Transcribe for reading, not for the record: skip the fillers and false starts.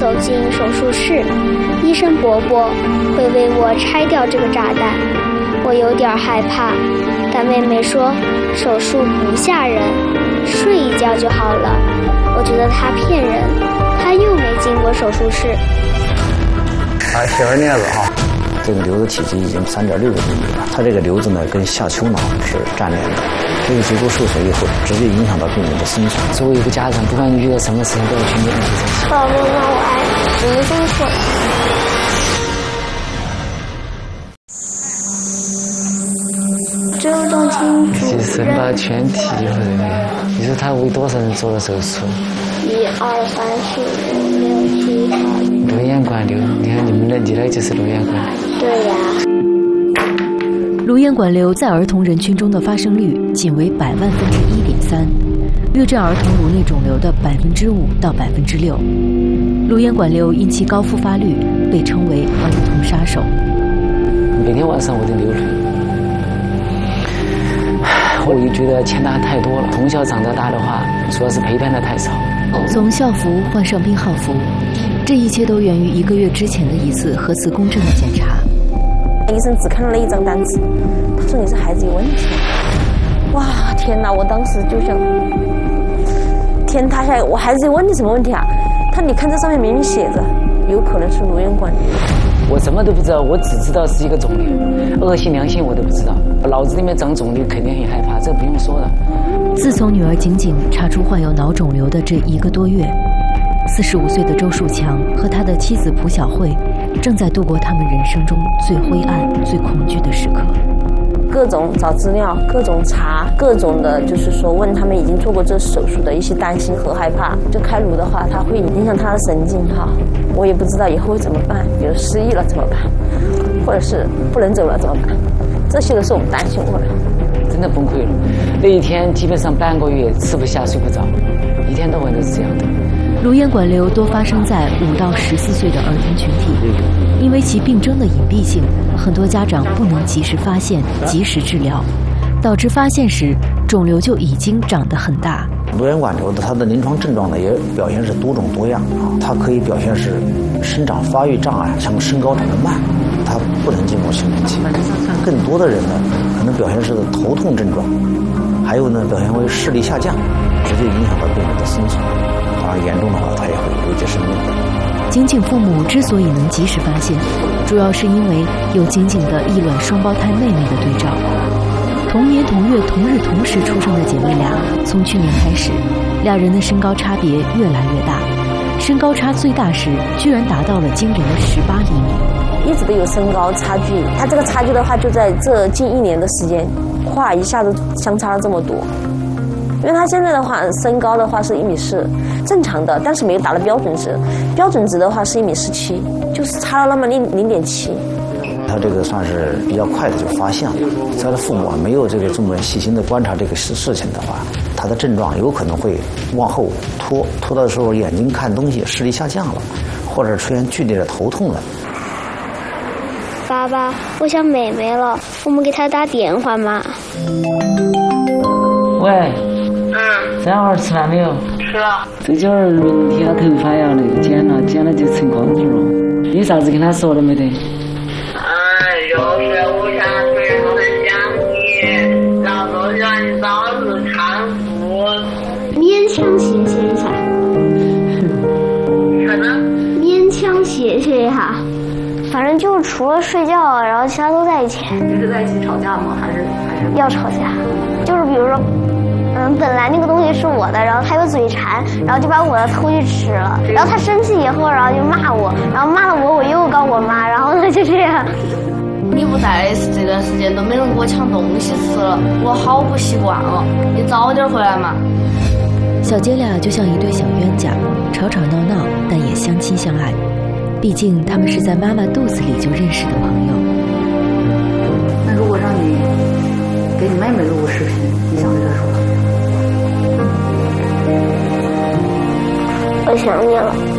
走进手术室，医生伯伯会为我拆掉这个炸弹。我有点害怕，但妹妹说手术不吓人，睡一觉就好了。我觉得她骗人，她又没进过手术室。 写完镊子哈，这个瘤子体积已经3.6个厘米了。它这个瘤子呢跟下丘脑是粘连的，这个结构受损以后，直接影响到病人的生存。作为一个家长，不管你遇到什么事情都要全面去珍惜。 宝宝，那我爱你们辛苦。只有动静主任。 生把全体或者你说他为多少人做了手术 ？1、2、3、4、5、6、7、8。 颅眼管瘤，你看你们认定的就是颅眼管瘤。 对呀。 颅眼管瘤在儿童人群中的发生率仅为100万分之1.3，略占儿童颅内肿瘤的5%到6%。颅眼管瘤因其高复发率，被称为儿童杀手。 每天晚上我都流泪。我也觉得欠他太多了，从小长到大的话，主要是陪伴的太少。 从校服换上病号服，这一切都源于1个月之前的一次核磁共振的检查。 医生只看了一张单子，他说你这孩子有问题。哇，天哪！我当时就想天塌下来，我孩子有问题什么问题啊？你看这上面明明写着，有可能是颅眼管瘤。 我什么都不知道，我只知道是一个肿瘤，恶性良性我都不知道。脑子里面长肿瘤肯定很害怕，这不用说的。 自从女儿景景查出患有脑肿瘤的这1个多月，45岁的周树强和他的妻子蒲小慧正在度过他们人生中最灰暗、最恐惧的时刻。 各种找资料，各种查，各种的，就是说问他们已经做过这手术的一些担心和害怕。就开颅的话，它会影响他的神经哈，我也不知道以后会怎么办，比如失忆了怎么办，或者是不能走了怎么办，这些都是我们担心过的。 真的崩溃了，那一天基本上半个月吃不下睡不着，一天到晚都是这样的。 颅眼管瘤多发生在5到14岁的儿童群体，因为其病征的隐蔽性，很多家长不能及时发现、及时治疗，导致发现时肿瘤就已经长得很大。 颅眼管瘤的它的临床症状呢，也表现是多种多样啊。它可以表现是生长发育障碍，像身高长得慢，它不能进入青春期。更多的人呢，可能表现是头痛症状，还有呢表现为视力下降，直接影响到病人的生存。当然严重的话，它也会危及生命。 景景父母之所以能及时发现，主要是因为有景景的异卵双胞胎妹妹的对照。同年同月同日同时出生的姐妹俩，从去年开始，俩人的身高差别越来越大，身高差最大时居然达到了惊人的18厘米。 一直都有身高差距，它这个差距的话，就在这近1年的时间，咵一下子相差了这么多。因为他现在的话，身高的话是1.4米，正常的，但是没有达到标准值。标准值的话是1.47米，就是差了那么0.7。 他这个算是比较快的就发现了，他的父母没有这么细心的观察这个事情的话，他的症状有可能会往后拖的时候眼睛看东西视力下降了，或者出现剧烈的头痛了。 爸爸，我想妹妹了，我们给她打电话嘛。 喂。3号吃饭没有？ 吃了。 这会儿明天头发要那个剪了就成光头了。你啥子跟他说了没得？ 就是我想随时很想你，然后让你早日康复。 勉强谢谢一下。 啥呢？ 勉强谢谢一下。反正就除了睡觉，然后其他都在一起。 你是在一起吵架吗？还是要吵架？就是比如说。本来那个东西是我的，然后他有嘴馋，然后就把我的偷去吃了，然后他生气以后，然后就骂我，然后骂了我，我又告我妈，然后呢就这样。 你不在这段时间都没人给我抢东西吃了，我好不习惯了。你早点回来嘛。 小姐俩就像一对小冤家，吵吵闹闹，但也相亲相爱。毕竟他们是在妈妈肚子里就认识的朋友。 那如果让你给你妹妹录个视频，你想对她说什么？ 我想你了。